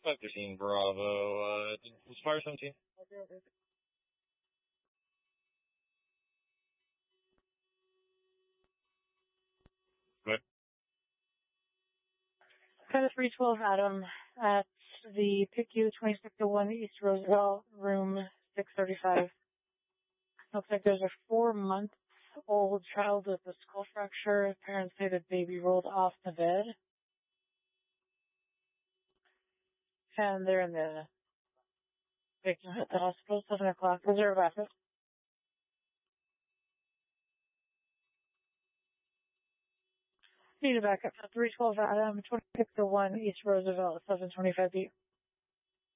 513 Bravo, Fire 17. Good. Kind of 312 Adam at the PICU 2601 East Roosevelt, room 635. Looks like there's a 4-month-old child with a skull fracture. Parents say the baby rolled off the bed. And they're in the victim at the hospital, 7 o'clock. Reserve backup. Need a backup for 312 Adam, 2601 East Roosevelt, 725 feet.